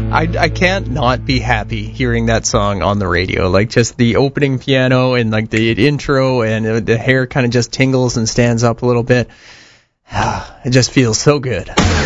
I can't not be happy hearing that song on the radio. Like, just the opening piano and, like, the intro, and the hair kind of just tingles and stands up a little bit. It just feels so good.